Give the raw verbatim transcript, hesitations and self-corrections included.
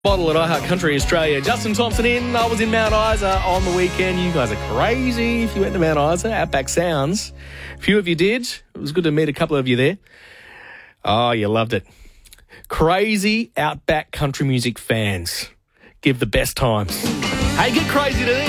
Bottle at iHeart Country Australia. Justin Thompson in. I was in Mount Isa on the weekend. You guys are crazy if you went to Mount Isa. Outback Sounds. A few of you did. It was good to meet a couple of you there. Oh, you loved it. Crazy Outback country music fans. Give the best times. Hey, get crazy to this.